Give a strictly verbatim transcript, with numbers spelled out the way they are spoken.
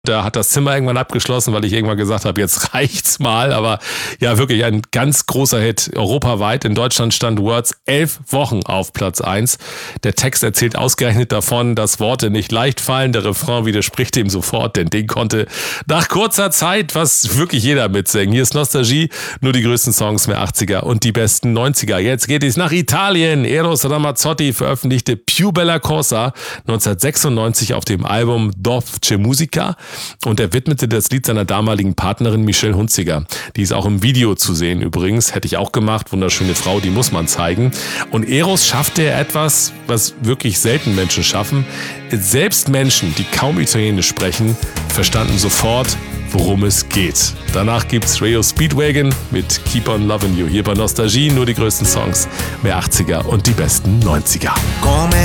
Da hat das Zimmer irgendwann abgeschlossen, weil ich irgendwann gesagt habe, jetzt reicht's mal. Aber ja, wirklich ein ganz großer Hit. Europaweit. In Deutschland stand Words elf Wochen auf Platz eins. Der Text erzählt ausgerechnet davon, dass Worte nicht leicht fallen. Der Refrain widerspricht dem sofort, denn den konnte nach kurzer Zeit fast wirklich jeder mitsingen. Hier ist Nostalgie, nur die größten Songs mehr achtziger und die besten neunziger. Jetzt geht es nach Italien. Eros Ramazzotti veröffentlichte Più bella cosa neunzehnhundertsechsundneunzig auf dem Album Dolce Musica. Und er widmete das Lied seiner damaligen Partnerin Michelle Hunziker. Die ist auch im Video zu sehen übrigens. Hätte ich auch gemacht. Wunderschöne Frau, die muss man zeigen. Und Eros schaffte etwas, was wirklich selten Menschen schaffen. Selbst Menschen, die kaum Italienisch sprechen, verstanden sofort, worum es geht. Danach gibt's Rayo Speedwagon mit Keep on Loving You. Hier bei Nostalgie nur die größten Songs, mehr achtziger und die besten neunziger.